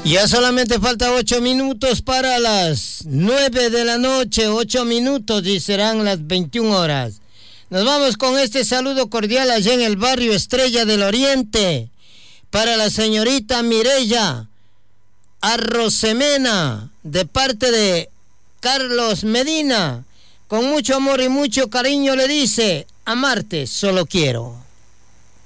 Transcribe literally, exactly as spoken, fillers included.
Ya solamente falta ocho minutos para las nueve de la noche, ocho minutos y serán las veintiuna horas. Nos vamos con este saludo cordial allá en el barrio Estrella del Oriente para la señorita Mireya Arrosemena de parte de Carlos Medina. Con mucho amor y mucho cariño le dice: amarte solo quiero.